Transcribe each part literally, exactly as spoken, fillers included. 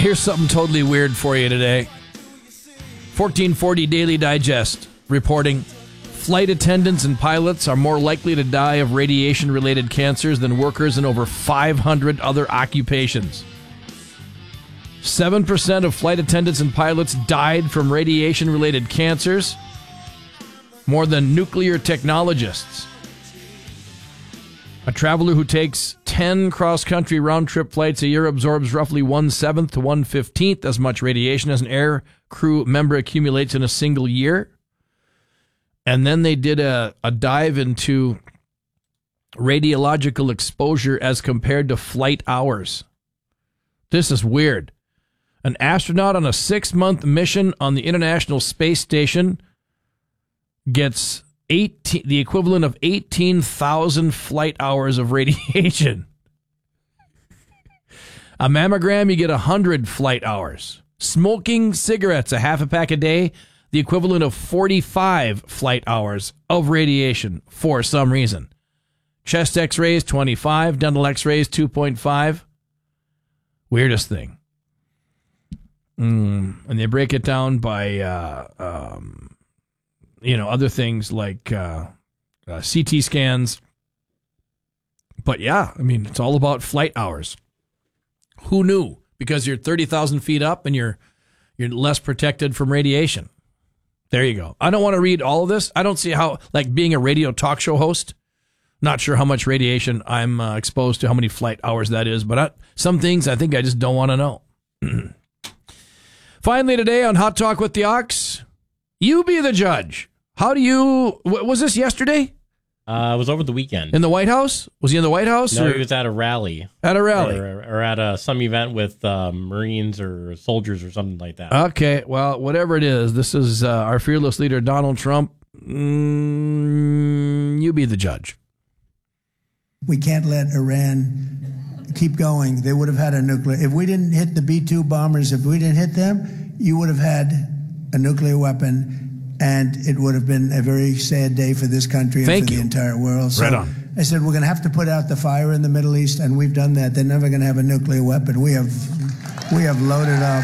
here's something totally weird for you today. fourteen forty Daily Digest reporting flight attendants and pilots are more likely to die of radiation-related cancers than workers in over five hundred other occupations. seven percent of flight attendants and pilots died from radiation-related cancers, more than nuclear technologists. A traveler who takes ten cross-country round-trip flights a year absorbs roughly one-seventh to one-fifteenth as much radiation as an air crew member accumulates in a single year. And then they did a, a dive into radiological exposure as compared to flight hours. This is weird. An astronaut on a six-month mission on the International Space Station gets eighteen, the equivalent of eighteen thousand flight hours of radiation. A mammogram, you get one hundred flight hours. Smoking cigarettes, a half a pack a day, the equivalent of forty-five flight hours of radiation for some reason. Chest x-rays, twenty-five. Dental x-rays, two point five. Weirdest thing. Mm, and they break it down by, uh, um, you know, other things like uh, uh, C T scans. But yeah, I mean, it's all about flight hours. Who knew? Because you're thirty thousand feet up and you're you're less protected from radiation. There you go. I don't want to read all of this. I don't see how, like being a radio talk show host, not sure how much radiation I'm uh, exposed to, how many flight hours that is, but I, some things I think I just don't want to know. Finally today on Hot Talk with the Ox, you be the judge. How do you, was this yesterday? Uh, it was over the weekend. In the White House? Was he in the White House? No, or? he was at a rally. At a rally. Or, or at a, some event with um, Marines or soldiers or something like that. Okay, well, whatever it is, this is uh, our fearless leader, Donald Trump. Mm, you be the judge. We can't let Iran keep going. They would have had a nuclear... If we didn't hit the B two bombers, if we didn't hit them, you would have had a nuclear weapon. And it would have been a very sad day for this country and Thank for you. the entire world. So right on. I said, we're going to have to put out the fire in the Middle East, and we've done that. They're never going to have a nuclear weapon. We have, we have loaded up.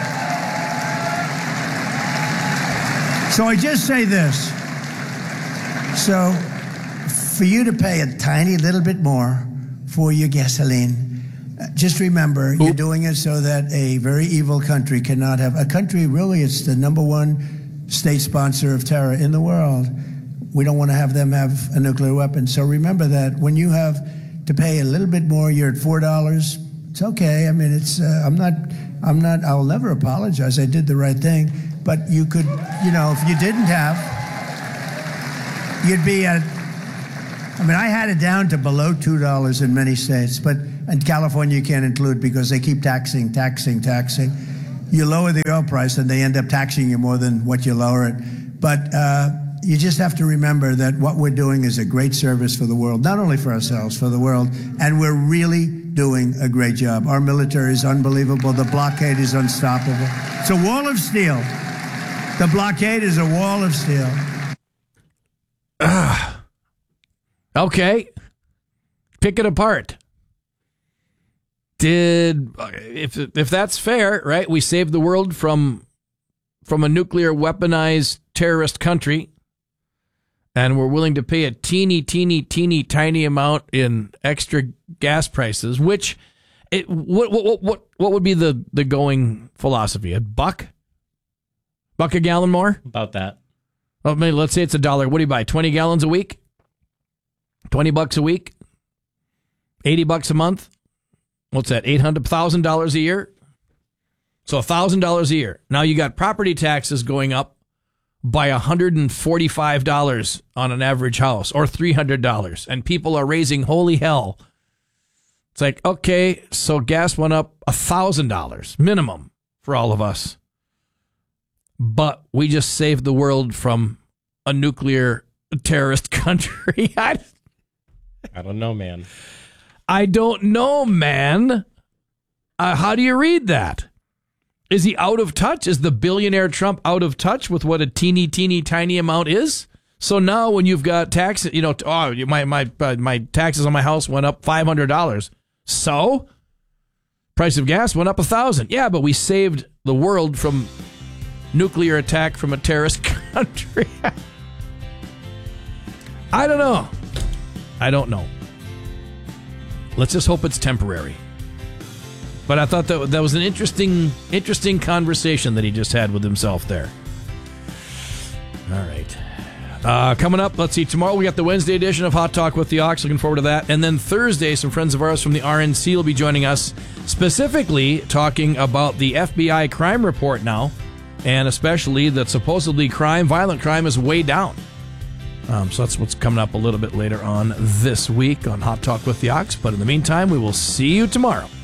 So I just say this. So for you to pay a tiny little bit more for your gasoline, just remember, Oop. You're doing it so that a very evil country cannot have... A country, really, it's the number one state sponsor of terror in the world. We don't want to have them have a nuclear weapon. So remember that when you have to pay a little bit more, you're at four dollars. It's okay. I mean, it's. Uh, I'm not. I'm not. I'll never apologize. I did the right thing. But you could, you know, if you didn't have, you'd be at. I mean, I had it down to below two dollars in many states, but in California you can't include because they keep taxing, taxing, taxing. You lower the oil price and they end up taxing you more than what you lower it. But uh, you just have to remember that what we're doing is a great service for the world, not only for ourselves, for the world. And we're really doing a great job. Our military is unbelievable. The blockade is unstoppable. It's a wall of steel. The blockade is a wall of steel. Uh, okay. Pick it apart. Did if if that's fair, right? We saved the world from from a nuclear weaponized terrorist country, and we're willing to pay a teeny, teeny, teeny, tiny amount in extra gas prices. Which, it, what what what what would be the the going philosophy? A buck, buck a gallon more? About that. Well, maybe let's say it's a dollar. What do you buy? Twenty gallons a week? Twenty bucks a week? Eighty bucks a month? What's that, eight hundred thousand dollars a year? So one thousand dollars a year. Now you got property taxes going up by one hundred forty-five dollars on an average house, or three hundred dollars, and people are raising holy hell. It's like, okay, so gas went up one thousand dollars minimum for all of us. But we just saved the world from a nuclear terrorist country. I, I don't know, man. I don't know, man. Uh, how do you read that? Is he out of touch? Is the billionaire Trump out of touch with what a teeny, teeny, tiny amount is? So now when you've got taxes, you know, oh, my my uh, my taxes on my house went up five hundred dollars. So Price of gas went up a thousand. Yeah, but we saved the world from nuclear attack from a terrorist country. I don't know. I don't know. Let's just hope it's temporary. But I thought that that was an interesting, interesting conversation that he just had with himself there. All right. Uh, coming up, let's see, tomorrow we got the Wednesday edition of Hot Talk with the Ox. Looking forward to that. And then Thursday, some friends of ours from the R N C will be joining us, specifically talking about the F B I crime report now, and especially that supposedly crime, violent crime, is way down. Um, so that's what's coming up a little bit later on this week on Hot Talk with the Ox. But in the meantime, we will see you tomorrow.